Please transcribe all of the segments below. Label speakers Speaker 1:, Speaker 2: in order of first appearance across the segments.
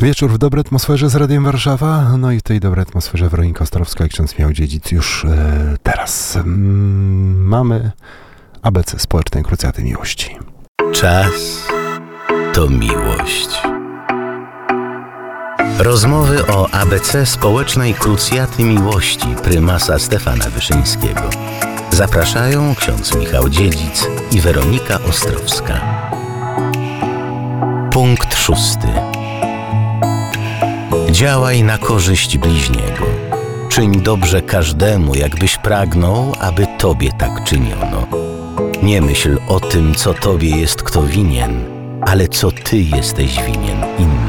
Speaker 1: Wieczór w dobrej atmosferze z Radiem Warszawa. No i w tej dobrej atmosferze Weronika Ostrowska i ksiądz Michał Dziedzic już teraz. Mamy ABC Społecznej Krucjaty Miłości.
Speaker 2: Czas to miłość. Rozmowy o ABC Społecznej Krucjaty Miłości prymasa Stefana Wyszyńskiego. Zapraszają ksiądz Michał Dziedzic i Weronika Ostrowska. Punkt 6. Działaj na korzyść bliźniego. Czyń dobrze każdemu, jakbyś pragnął, aby tobie tak czyniono. Nie myśl o tym, co tobie jest kto winien, ale co ty jesteś winien innym.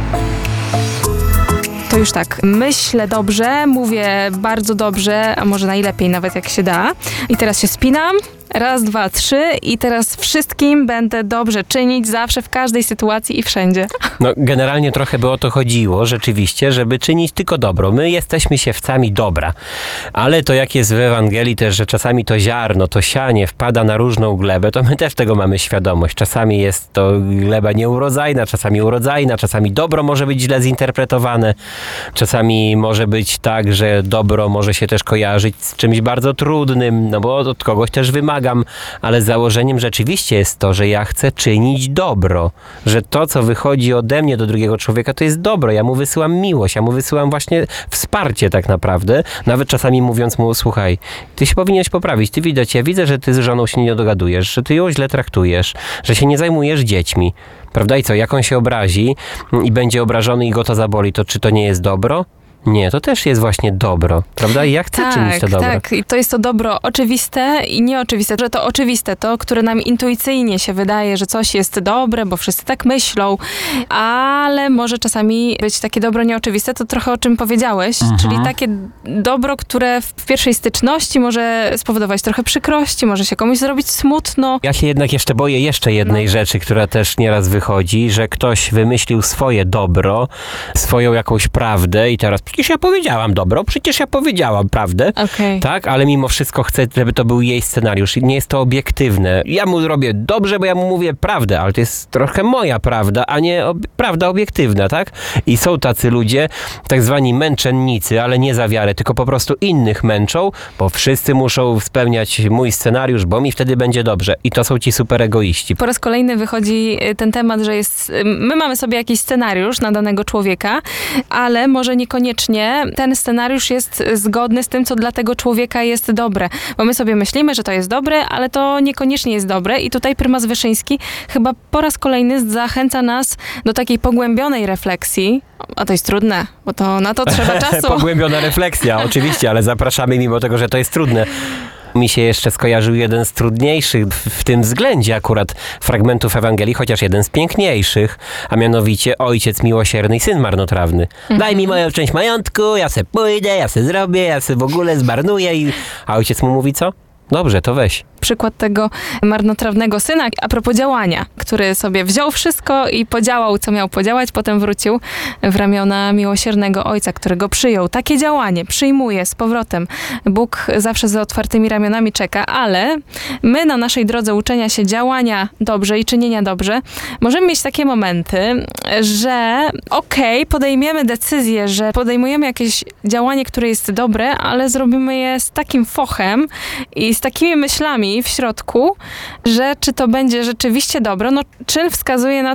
Speaker 3: To już tak, myślę dobrze, mówię bardzo dobrze, a może najlepiej nawet jak się da. I teraz się spinam. Raz, dwa, trzy i teraz wszystkim będę dobrze czynić zawsze, w każdej sytuacji i wszędzie.
Speaker 4: No generalnie trochę by o to chodziło rzeczywiście, żeby czynić tylko dobro. My jesteśmy siewcami dobra, ale to jak jest w Ewangelii też, że czasami to ziarno, to sianie wpada na różną glebę, to my też tego mamy świadomość. Czasami jest to gleba nieurodzajna, czasami urodzajna, czasami dobro może być źle zinterpretowane, czasami może być tak, że dobro może się też kojarzyć z czymś bardzo trudnym, no bo od kogoś też wymagam, ale założeniem rzeczywiście jest to, że ja chcę czynić dobro, że to, co wychodzi ode mnie do drugiego człowieka, to jest dobro. Ja mu wysyłam miłość, ja mu wysyłam właśnie wsparcie tak naprawdę, nawet czasami mówiąc mu, słuchaj, ty się powinieneś poprawić, ty widać, ja widzę, że ty z żoną się nie dogadujesz, że ty ją źle traktujesz, że się nie zajmujesz dziećmi, prawda? I co, jak on się obrazi i będzie obrażony i go to zaboli, to czy to nie jest dobro? Nie, to też jest właśnie dobro, prawda? I ja chcę czynić to dobro.
Speaker 3: Tak, i to jest to dobro oczywiste i nieoczywiste, że to oczywiste, to, które nam intuicyjnie się wydaje, że coś jest dobre, bo wszyscy tak myślą, ale może czasami być takie dobro nieoczywiste, to trochę o czym powiedziałeś, czyli takie dobro, które w pierwszej styczności może spowodować trochę przykrości, może się komuś zrobić smutno.
Speaker 4: Ja się jednak jeszcze boję jeszcze jednej rzeczy, która też nieraz wychodzi, że ktoś wymyślił swoje dobro, swoją jakąś prawdę i teraz przecież ja powiedziałam dobro, przecież ja powiedziałam prawdę, tak, ale mimo wszystko chcę, żeby to był jej scenariusz i nie jest to obiektywne. Ja mu robię dobrze, bo ja mu mówię prawdę, ale to jest trochę moja prawda, a nie prawda obiektywna, tak? I są tacy ludzie, tak zwani męczennicy, ale nie za wiarę, tylko po prostu innych męczą, bo wszyscy muszą spełniać mój scenariusz, bo mi wtedy będzie dobrze. I to są ci super egoiści.
Speaker 3: Po raz kolejny wychodzi ten temat, że my mamy sobie jakiś scenariusz na danego człowieka, ale może niekoniecznie ten scenariusz jest zgodny z tym, co dla tego człowieka jest dobre. Bo my sobie myślimy, że to jest dobre, ale to niekoniecznie jest dobre i tutaj prymas Wyszyński chyba po raz kolejny zachęca nas do takiej pogłębionej refleksji. A to jest trudne, bo to na to trzeba czasu.
Speaker 4: Pogłębiona refleksja, oczywiście, ale zapraszamy mimo tego, że to jest trudne. Mi się jeszcze skojarzył jeden z trudniejszych w tym względzie akurat fragmentów Ewangelii, chociaż jeden z piękniejszych, a mianowicie ojciec miłosierny i syn marnotrawny. Daj mi moją część majątku, ja se pójdę, ja se zrobię, ja se w ogóle zmarnuję a ojciec mu mówi co? Dobrze, to weź.
Speaker 3: Przykład tego marnotrawnego syna, a propos działania, który sobie wziął wszystko i podziałał, co miał podziałać, potem wrócił w ramiona miłosiernego ojca, który go przyjął. Takie działanie przyjmuje z powrotem. Bóg zawsze z otwartymi ramionami czeka, ale my na naszej drodze uczenia się działania dobrze i czynienia dobrze, możemy mieć takie momenty, że podejmiemy decyzję, że podejmujemy jakieś działanie, które jest dobre, ale zrobimy je z takim fochem i z takimi myślami w środku, że czy to będzie rzeczywiście dobro, czyn wskazuje na